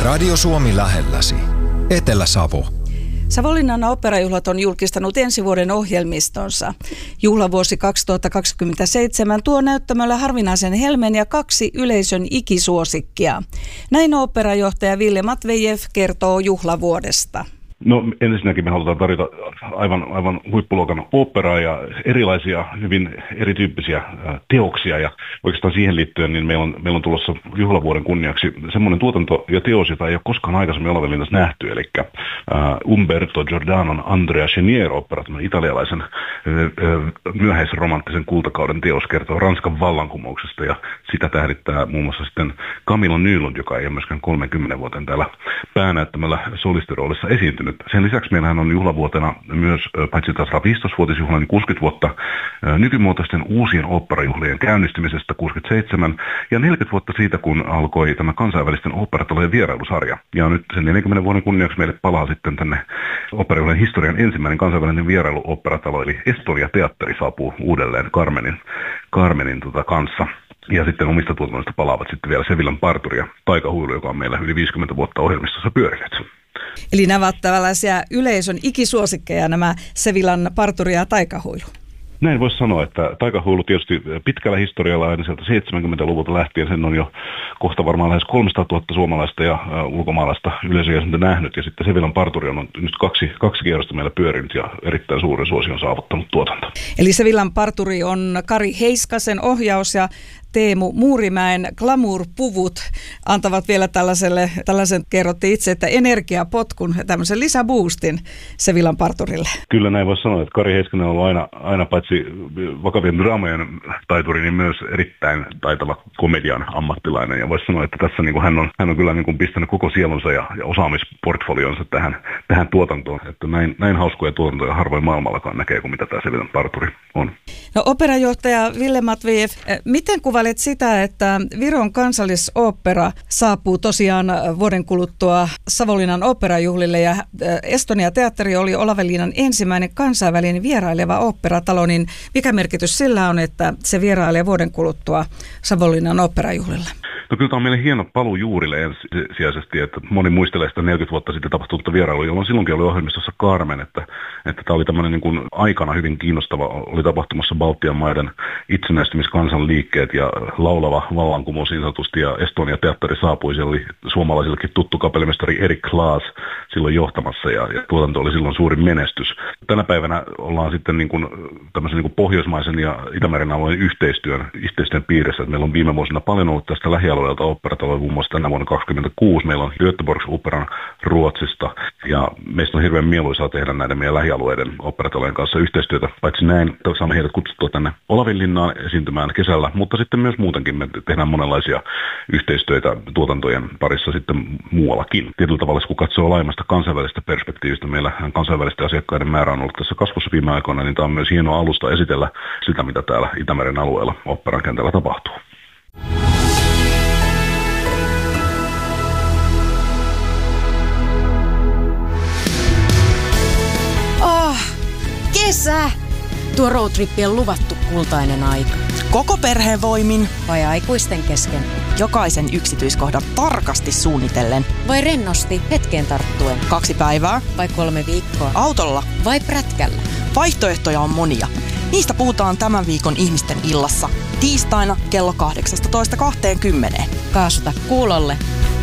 Radio Suomi lähelläsi. Etelä-Savo. Savonlinnan oopperajuhlat on julkistanut ensi vuoden ohjelmistonsa. Juhlavuosi 2027 tuo näyttämöllä harvinaisen helmen ja 2 yleisön ikisuosikkia. Näin oopperajohtaja Ville Matvejev kertoo juhlavuodesta. No ensinnäkin me halutaan tarjota aivan huippuluokan oopperaa ja erilaisia hyvin erityyppisiä teoksia, ja oikeastaan siihen liittyen niin meillä on tulossa juhlavuoden kunniaksi semmoinen tuotanto ja teos, jota ei ole koskaan aikaisemmin Olavinlinnassa nähty, eli Umberto Giordanon Andrea Chenier-opera, italialaisen myöhäisromanttisen kultakauden teos, kertoo Ranskan vallankumouksesta, ja sitä tähdittää muun muassa sitten Camilla Nylund, joka ei ole myöskään 30 vuoteen täällä päänäyttämällä solistiroolissa esiintynyt. Sen lisäksi meillähän on juhlavuotena myös paitsi taas 15-vuotisjuhla, niin 60 vuotta nykymuotoisten uusien oopperajuhlien käynnistymisestä 67 ja 40 vuotta siitä, kun alkoi tämä kansainvälisten oopperatalojen vierailusarja. Ja nyt sen 40 vuoden kunniaksi meille palaa sitten tänne oopperajuhlien historian ensimmäinen kansainvälinen vierailuoopperatalo, eli Estonia Teatteri saapuu uudelleen Carmenin kanssa. Ja sitten omista tuotannoista palaavat sitten vielä Sevillan parturi ja Taikahuilu, joka on meillä yli 50 vuotta ohjelmistossa pyörinyt. Eli nämä ovat tällaisia yleisön ikisuosikkeja, nämä Sevillan parturi ja Taikahuilu. Näin voisi sanoa, että Taikahuilu tietysti pitkällä historialla aina sieltä 70-luvulta lähtien, sen on jo kohta varmaan lähes 300 000 suomalaista ja ulkomaalaista yleisöjäsentä nähnyt, ja sitten Sevillan parturi on nyt kaksi kierrosta meillä pyörinyt ja erittäin suuren suosion saavuttanut tuotanto. Eli Sevillan parturi on Kari Heiskasen ohjaus ja Teemu Muurimäen glamour-puvut antavat vielä tällaisen kerrotte itse, että energiapotkun, tämmöisen lisäboostin Sevillan parturille. Kyllä näin voisi sanoa, että Kari Heiskanen on ollut aina paitsi vakavien draamojen taituri, niin myös erittäin taitava komedian ammattilainen. Ja voisi sanoa, että tässä niin kuin hän on kyllä niin kuin pistänyt koko sielunsa ja osaamisportfolionsa tähän tuotantoon. Että näin hauskoja tuotantoja harvoin maailmallakaan näkee kuin mitä tämä Sevillan parturi on. No operajohtaja Ville Matvejev, miten kuvailet sitä, että Viron kansallisooppera saapuu tosiaan vuoden kuluttua Savonlinnan oopperajuhlille ja Estonia Teatteri oli Olavinlinnan ensimmäinen kansainvälinen vieraileva oopperatalo, niin mikä merkitys sillä on, että se vierailee vuoden kuluttua Savonlinnan oopperajuhlille? No kyllä tämä on meille hieno paluu juurille ensisijaisesti, että moni muistelee sitä 40 vuotta sitten tapahtunutta vierailua, jolloin silloinkin oli ohjelmistossa Carmen, että tämä oli tämmöinen niin kuin aikana hyvin kiinnostava, oli tapahtumassa Baltian maiden itsenäistymiskansan liikkeet ja laulava vallankumous niin sanotusti, ja Estonia Teatteri saapui, siellä oli suomalaisillekin tuttu kapellimestari Erik Klaas silloin johtamassa, ja tuotanto oli silloin suuri menestys. Tänä päivänä ollaan sitten niin kuin tämmöisen niin kuin pohjoismaisen ja Itämeren alueen yhteistyön piirissä, että meillä on viime vuosina paljon ollut tästä lähialueelta oopperataloja, muun muassa tänä vuonna 2026 meillä on Göteborgs-operan Ruotsista, ja meistä on hirveän mieluisaa tehdä näiden meidän lähialueiden oopperatalojen kanssa yhteistyötä, paitsi näin saamme heidät kutsuttua tänne Olavinlinnaan esiintymään kesällä, mutta sitten myös muutenkin me tehdään monenlaisia yhteistyötä tuotantojen parissa sitten muuallakin. Tietyllä tavalla, kun katsoo laajemmasta kansainvälistä perspektiivistä, meillä kansainvälisten asiakkaiden määrä on ollut tässä kasvussa viime aikoina, niin tämä on myös hieno alusta esitellä sitä, mitä täällä Itämeren alueella oopperan kentällä tapahtuu. Kesä! Tuo roadtrippi on luvattu kultainen aika. Koko perheen voimin. Vai aikuisten kesken. Jokaisen yksityiskohdan tarkasti suunnitellen. Vai rennosti hetkeen tarttuen. 2 päivää. Vai 3 viikkoa. Autolla. Vai prätkällä. Vaihtoehtoja on monia. Niistä puhutaan tämän viikon Ihmisten illassa. Tiistaina kello 18.20. Kaasuta kuulolle.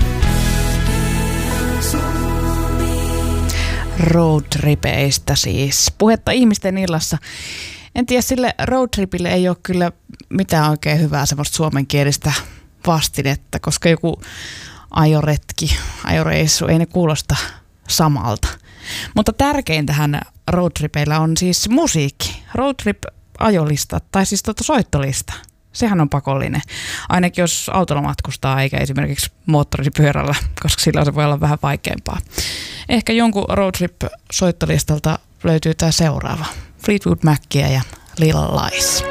Roadtripeistä siis. Puhetta Ihmisten illassa. En tiedä, sille roadtripille ei ole kyllä mitään oikein hyvää semmoista suomenkielistä vastinetta, koska joku ajoreissu, ei ne kuulosta samalta. Mutta tärkeintähän roadtripeillä on siis musiikki. Roadtrip-ajolista, tai siis soittolista. Sehän on pakollinen. Ainakin jos autolla matkustaa, eikä esimerkiksi moottoripyörällä, koska sillä se voi olla vähän vaikeampaa. Ehkä jonkun roadtrip-soittolistalta löytyy tämä seuraava. Fleetwood Macia ja Lil Lies.